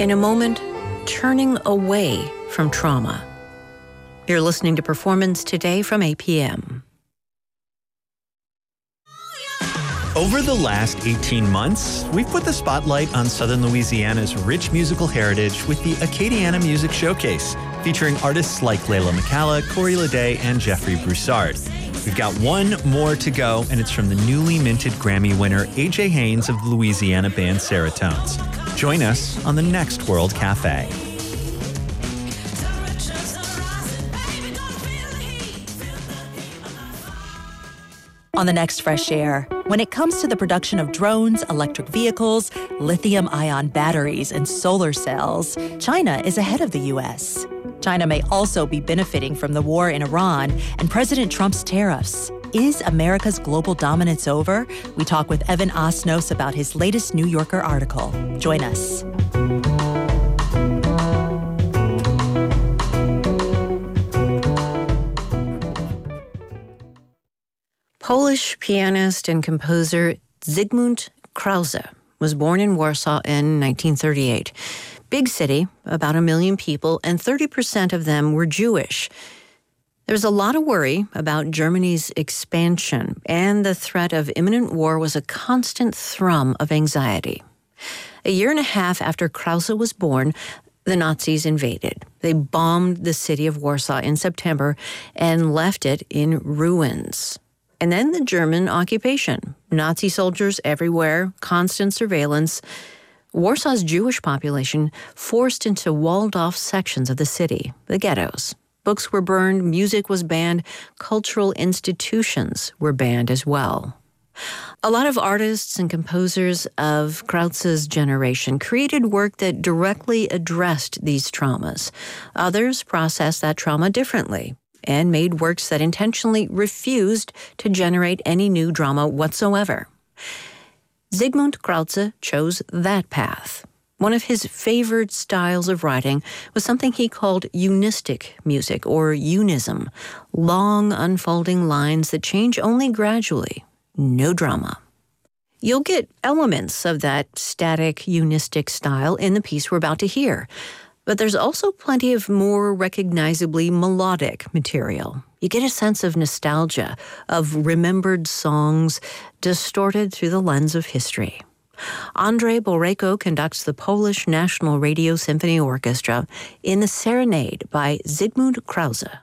In a moment, turning away from trauma. You're listening to Performance Today from APM. Over the last 18 months, we've put the spotlight on Southern Louisiana's rich musical heritage with the Acadiana Music Showcase, featuring artists like Layla McCalla, Corey Leday, and Jeffrey Broussard. We've got one more to go, and it's from the newly minted Grammy winner A.J. Haynes of the Louisiana band Seratones. Join us on the next World Cafe. On the next Fresh Air, when it comes to the production of drones, electric vehicles, lithium-ion batteries, and solar cells, China is ahead of the U.S. China may also be benefiting from the war in Iran and President Trump's tariffs. Is America's global dominance over? We talk with Evan Osnos about his latest New Yorker article. Join us. Polish pianist and composer Zygmunt Krause was born in Warsaw in 1938. Big city, about 1 million people, and 30% of them were Jewish. There was a lot of worry about Germany's expansion, and the threat of imminent war was a constant thrum of anxiety. A year and a half after Krause was born, the Nazis invaded. They bombed the city of Warsaw in September and left it in ruins. And then the German occupation. Nazi soldiers everywhere, constant surveillance. Warsaw's Jewish population forced into walled-off sections of the city, the ghettos. Books were burned, music was banned, cultural institutions were banned as well. A lot of artists and composers of Krause's generation created work that directly addressed these traumas. Others processed that trauma differently and made works that intentionally refused to generate any new drama whatsoever. Zygmunt Krause chose that path. One of his favored styles of writing was something he called unistic music, or unism, long unfolding lines that change only gradually, no drama. You'll get elements of that static unistic style in the piece we're about to hear. But there's also plenty of more recognizably melodic material. You get a sense of nostalgia, of remembered songs distorted through the lens of history. Andrzej Borejko conducts the Polish National Radio Symphony Orchestra in the Serenade by Zygmunt Krause.